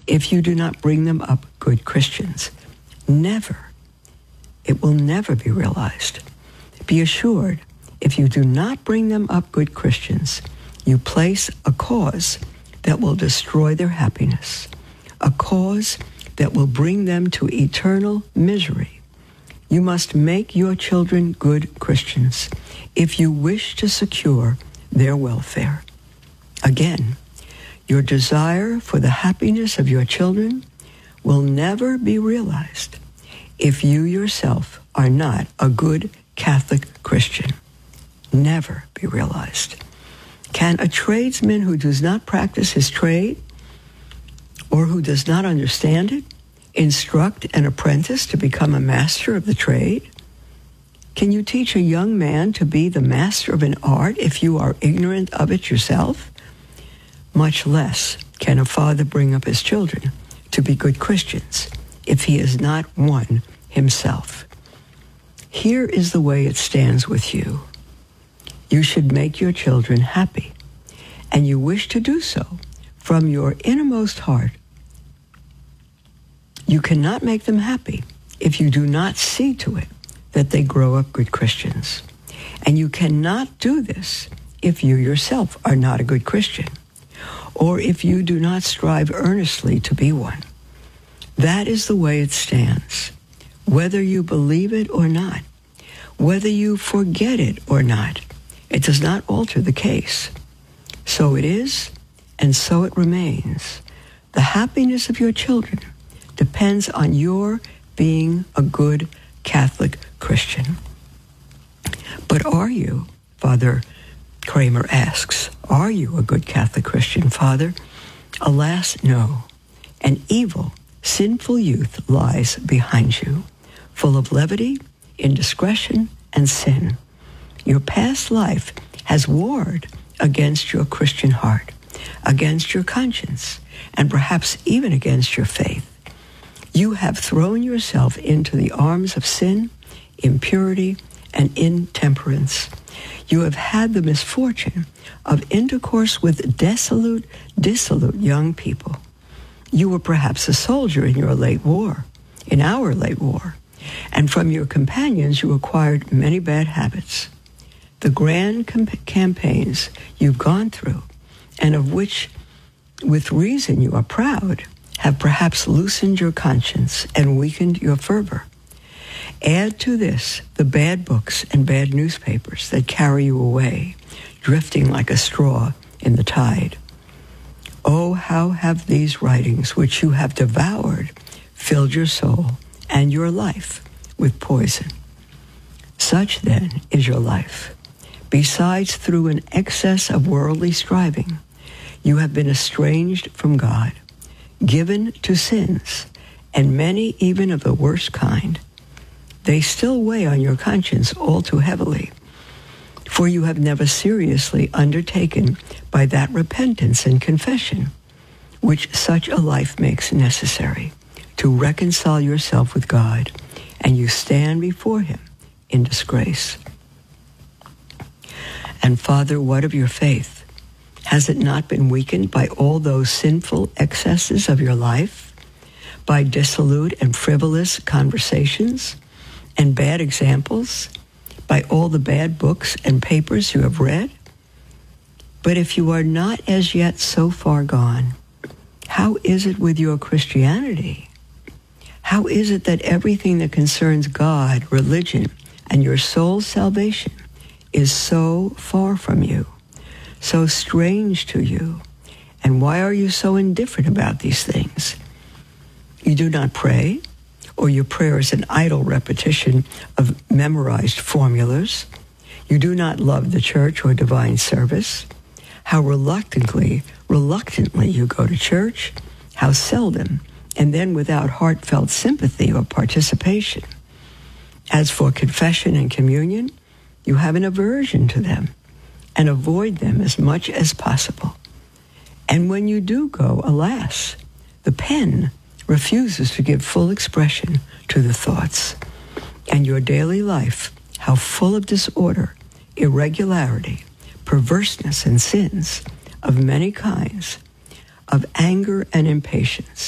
if you do not bring them up good Christians. Never. It will never be realized. Be assured, if you do not bring them up good Christians, you place a cause that will destroy their happiness, a cause that will bring them to eternal misery. You must make your children good Christians if you wish to secure their welfare. Again, your desire for the happiness of your children will never be realized if you yourself are not a good Catholic Christian. Never be realized. Can a tradesman who does not practice his trade or who does not understand it instruct an apprentice to become a master of the trade? Can you teach a young man to be the master of an art if you are ignorant of it yourself? Much less can a father bring up his children to be good Christians if he is not one himself. Here is the way it stands with you. You should make your children happy, and you wish to do so from your innermost heart. You cannot make them happy if you do not see to it that they grow up good Christians. And you cannot do this if you yourself are not a good Christian, or if you do not strive earnestly to be one. That is the way it stands, whether you believe it or not, whether you forget it or not. It does not alter the case. So it is, and so it remains. The happiness of your children depends on your being a good Catholic Christian. But are you, Father Kramer asks, are you a good Catholic Christian, Father? Alas, no. An evil, sinful youth lies behind you, full of levity, indiscretion, and sin. Your past life has warred against your Christian heart, against your conscience, and perhaps even against your faith. You have thrown yourself into the arms of sin, impurity, and intemperance. You have had the misfortune of intercourse with dissolute young people. You were perhaps a soldier in your late war, in our late war, and from your companions you acquired many bad habits. The grand campaigns you've gone through, and of which, with reason, you are proud, have perhaps loosened your conscience and weakened your fervor. Add to this the bad books and bad newspapers that carry you away, drifting like a straw in the tide. Oh, how have these writings, which you have devoured, filled your soul and your life with poison. Such, then, is your life. Besides, through an excess of worldly striving, you have been estranged from God, given to sins, and many even of the worst kind. They still weigh on your conscience all too heavily, for you have never seriously undertaken by that repentance and confession which such a life makes necessary to reconcile yourself with God, and you stand before him in disgrace. And Father, what of your faith? Has it not been weakened by all those sinful excesses of your life, by dissolute and frivolous conversations and bad examples, by all the bad books and papers you have read? But if you are not as yet so far gone, how is it with your Christianity? How is it that everything that concerns God, religion, and your soul's salvation is so far from you, so strange to you? And why are you so indifferent about these things? You do not pray, or your prayer is an idle repetition of memorized formulas. You do not love the church or divine service. How reluctantly you go to church, how seldom, and then without heartfelt sympathy or participation. As for confession and communion, you have an aversion to them and avoid them as much as possible. And when you do go, alas, the pen refuses to give full expression to the thoughts. And your daily life, how full of disorder, irregularity, perverseness, and sins of many kinds, of anger and impatience,